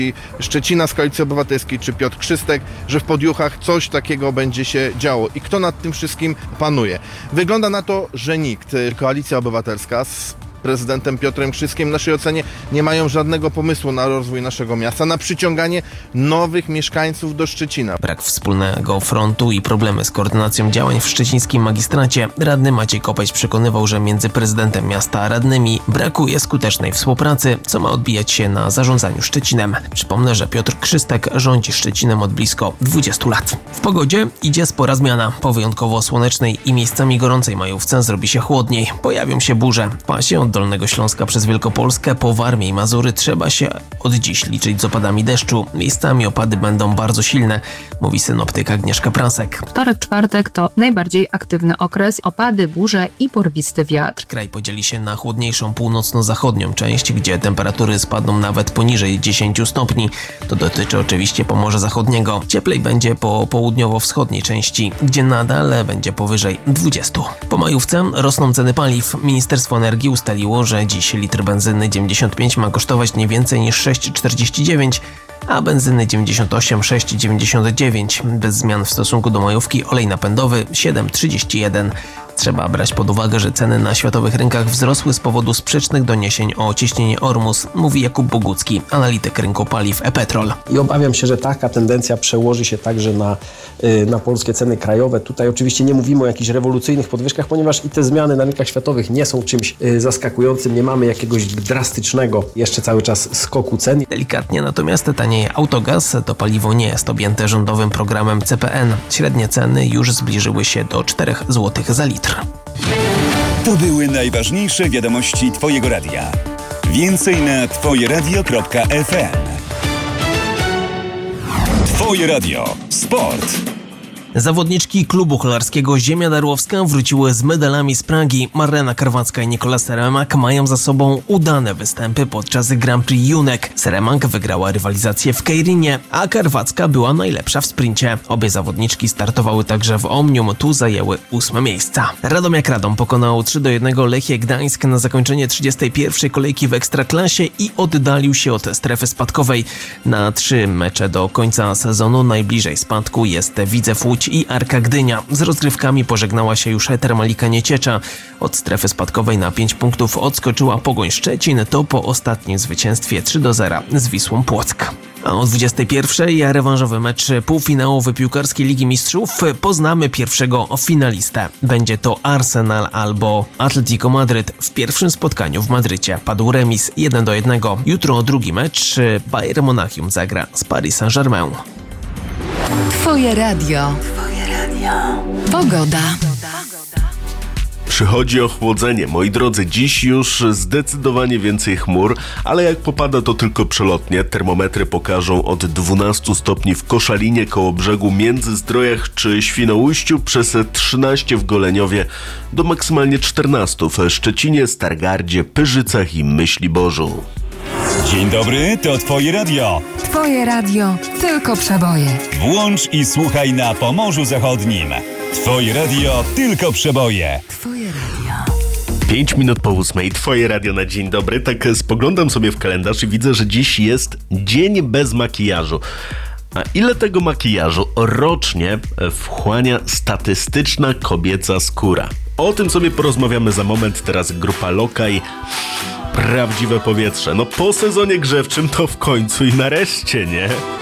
Szczecina z Koalicji Obywatelskiej czy Piotr Krzystek, że w Podjuchach coś takiego będzie się działo. I kto nad tym wszystkim panuje? Wygląda na to, że nikt. Koalicja Obywatelska z prezydentem Piotrem Krzyskiem w naszej ocenie nie mają żadnego pomysłu na rozwój naszego miasta, na przyciąganie nowych mieszkańców do Szczecina. Brak wspólnego frontu i problemy z koordynacją działań w szczecińskim magistracie. Radny Maciej Kopeś przekonywał, że między prezydentem miasta a radnymi brakuje skutecznej współpracy, co ma odbijać się na zarządzaniu Szczecinem. Przypomnę, że Piotr Krzystek rządzi Szczecinem od blisko 20 lat. W pogodzie idzie spora zmiana. Po wyjątkowo słonecznej i miejscami gorącej majówce zrobi się chłodniej. Pojawią się burze. W pasie od Dolnego Śląska przez Wielkopolskę po Warmię i Mazury trzeba się od dziś liczyć z opadami deszczu. Miejscami opady będą bardzo silne, mówi synoptyk Agnieszka Prasek. Wtorek, czwartek to najbardziej aktywny okres. Opady, burze i porwisty wiatr. Kraj podzieli się na chłodniejszą północno-zachodnią część, gdzie temperatury spadną nawet poniżej 10 stopni. To dotyczy oczywiście Pomorza Zachodniego. Cieplej będzie po południowo-wschodniej części, gdzie nadal będzie powyżej 20. Po majówce rosną ceny paliw. Ministerstwo Energii ustaliło, że dziś litr benzyny 95 ma kosztować nie więcej niż 6,49, a benzyny 98 6,99. Bez zmian w stosunku do majówki olej napędowy 7,31. Trzeba brać pod uwagę, że ceny na światowych rynkach wzrosły z powodu sprzecznych doniesień o cieśnienie Ormus, mówi Jakub Bogucki, analityk rynku paliw e-Petrol. I obawiam się, że taka tendencja przełoży się także na polskie ceny krajowe. Tutaj oczywiście nie mówimy o jakichś rewolucyjnych podwyżkach, ponieważ i te zmiany na rynkach światowych nie są czymś zaskakującym. Nie mamy jakiegoś drastycznego jeszcze cały czas skoku cen. Delikatnie natomiast tanieje autogaz. To paliwo nie jest objęte rządowym programem CPN. Średnie ceny już zbliżyły się do 4 zł za litr. To były najważniejsze wiadomości Twojego radia. Więcej na twojeradio.fm. Twoje radio. Sport. Zawodniczki klubu kolarskiego Ziemia Darłowska wróciły z medalami z Pragi. Marlena Karwacka i Nikola Seremak mają za sobą udane występy podczas Grand Prix Junek. Seremak wygrała rywalizację w Kejrinie, a Karwacka była najlepsza w sprincie. Obie zawodniczki startowały także w Omnium, tu zajęły 8 miejsca. Radomiak Radom pokonał 3-1 Lechię Gdańsk na zakończenie 31. kolejki w Ekstraklasie i oddalił się od strefy spadkowej. Na 3 mecze do końca sezonu najbliżej spadku jest Widzew Łódź i Arka Gdynia. Z rozgrywkami pożegnała się już Termalika Nieciecza. Od strefy spadkowej na 5 punktów odskoczyła Pogoń Szczecin, to po ostatnim zwycięstwie 3-0 z Wisłą Płock. A o 21:00 rewanżowy mecz półfinałowy piłkarskiej Ligi Mistrzów. Poznamy pierwszego finalistę. Będzie to Arsenal albo Atletico Madryt. W pierwszym spotkaniu w Madrycie padł remis 1-1. Jutro drugi mecz. Bayern Monachium zagra z Paris Saint-Germain. Twoje radio. Pogoda. Przychodzi ochłodzenie. Moi drodzy, dziś już zdecydowanie więcej chmur, ale jak popada to tylko przelotnie. Termometry pokażą od 12 stopni w Koszalinie koło brzegu, Międzyzdrojach czy Świnoujściu, przez 13 w Goleniowie do maksymalnie 14 w Szczecinie, Stargardzie, Pyrzycach i Myśliborzu. Dzień dobry, to Twoje radio. Twoje radio, tylko przeboje. Włącz i słuchaj na Pomorzu Zachodnim. Twoje radio, tylko przeboje. Twoje radio. 5 minut po 8:00, Twoje radio na dzień dobry. Tak spoglądam sobie w kalendarz i widzę, że dziś jest dzień bez makijażu. A ile tego makijażu rocznie wchłania statystyczna kobieca skóra? O tym sobie porozmawiamy za moment. Teraz grupa Lokaj. Prawdziwe powietrze. No po sezonie grzewczym to w końcu i nareszcie, nie?